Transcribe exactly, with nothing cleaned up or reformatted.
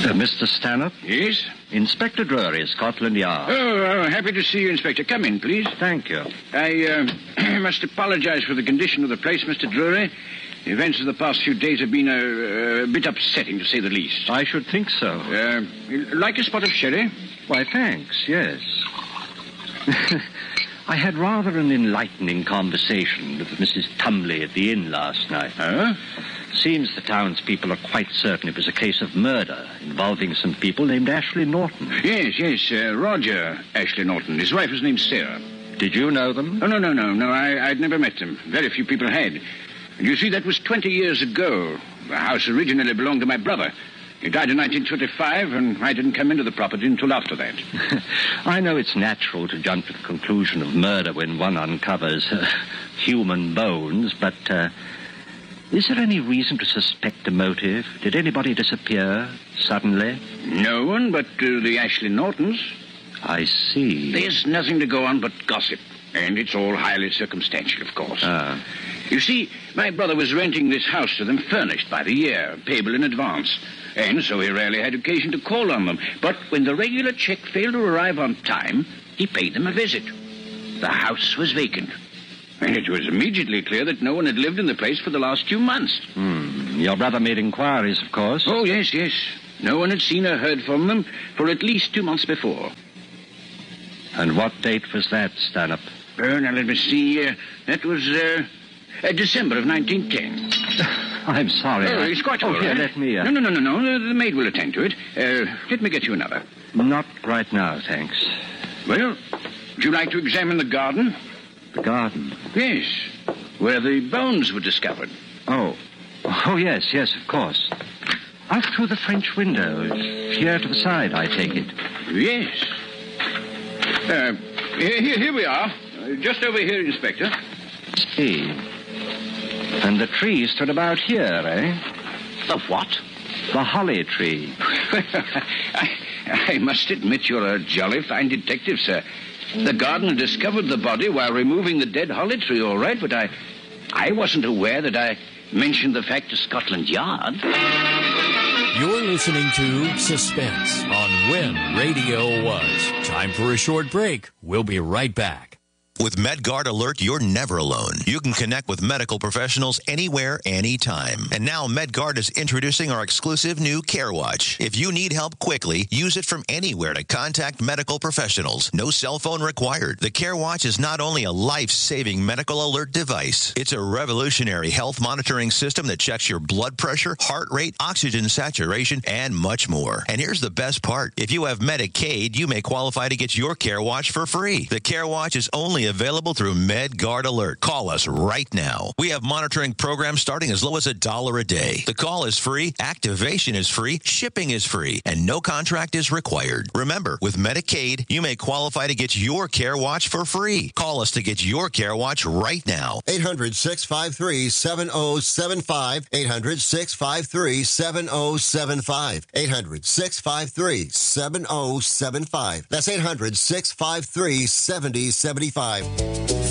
Uh, Mister Stanhope? Yes? Inspector Drury, Scotland Yard. Oh, uh, happy to see you, Inspector. Come in, please. Thank you. I uh, must apologize for the condition of the place, Mister Drury. The events of the past few days have been a, a bit upsetting, to say the least. I should think so. Uh, like a spot of sherry? Why, thanks, yes. I had rather an enlightening conversation with Missus Tumley at the inn last night. Huh? Seems the townspeople are quite certain it was a case of murder involving some people named Ashley Norton. Yes, yes, uh, Roger Ashley Norton. His wife was named Sarah. Did you know them? Oh, no, no, no, no. I, I'd never met them. Very few people had. And you see, that was twenty years ago. The house originally belonged to my brother. He died in nineteen twenty-five, and I didn't come into the property until after that. I know it's natural to jump to the conclusion of murder when one uncovers uh, human bones, but uh, is there any reason to suspect a motive? Did anybody disappear suddenly? No one but uh, the Ashley Nortons. I see. There's nothing to go on but gossip, and it's all highly circumstantial, of course. Ah. You see, my brother was renting this house to them furnished by the year, payable in advance. And so he rarely had occasion to call on them. But when the regular check failed to arrive on time, he paid them a visit. The house was vacant. And it was immediately clear that no one had lived in the place for the last few months. Hmm. Your brother made inquiries, of course. Oh, yes, yes. No one had seen or heard from them for at least two months before. And what date was that, Stanhope? Oh, now, let me see. Uh, that was uh, uh, December of nineteen ten. I'm sorry. Oh, I... it's quite all oh, right. Here, let me... Uh... No, no, no, no, no. The, the maid will attend to it. Uh, let me get you another. Not right now, thanks. Well, would you like to examine the garden? The garden? Yes, where the bones were discovered. Oh. Oh, yes, yes, of course. Out through the French window. Here to the side, I take it. Yes. Uh, here, here we are. Uh, just over here, Inspector. See. And the tree stood about here, eh? The what? The holly tree. I, I must admit you're a jolly fine detective, sir. The gardener discovered the body while removing the dead holly tree, all right, but I, I wasn't aware that I mentioned the fact to Scotland Yard. You're listening to Suspense on When Radio Was. Time for a short break. We'll be right back. With MedGuard Alert, you're never alone. You can connect with medical professionals anywhere, anytime. And now MedGuard is introducing our exclusive new CareWatch. If you need help quickly, use it from anywhere to contact medical professionals. No cell phone required. The CareWatch is not only a life-saving medical alert device, it's a revolutionary health monitoring system that checks your blood pressure, heart rate, oxygen saturation, and much more. And here's the best part. If you have Medicaid, you may qualify to get your CareWatch for free. The CareWatch is only available through MedGuard Alert. Call us right now. We have monitoring programs starting as low as a dollar a day. The call is free, activation is free, shipping is free, and no contract is required. Remember, with Medicaid, you may qualify to get your CareWatch for free. Call us to get your CareWatch right now. eight hundred, six five three, seven oh seven five. eight hundred, six five three, seven oh seven five. eight hundred, six five three, seven oh seven five. That's eight hundred, six five three, seven oh seven five.